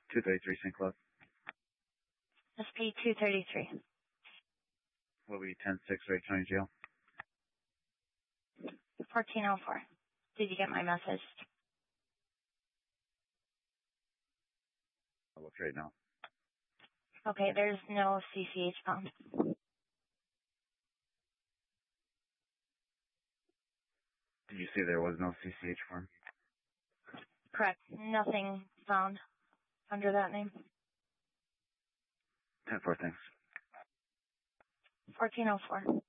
233 St. Cloud. SP 233. Will be 10-6 Ray County Jail. 1404. Did you get my message? I'll look right now. Okay, there's no CCH found. Did you say there was no CCH form? Correct. Nothing found under that name. 10-4, thanks. 1404.